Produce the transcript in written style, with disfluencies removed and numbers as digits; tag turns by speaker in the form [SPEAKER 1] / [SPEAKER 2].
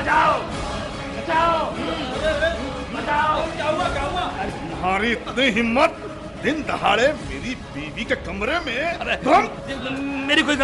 [SPEAKER 1] बचाओ बचाओ बचाओ। क्या हुआ क्या हुआ?
[SPEAKER 2] तुम्हारी इतनी हिम्मत, दिन दहाड़े मेरी बीवी के कमरे में?
[SPEAKER 1] मेरी कोई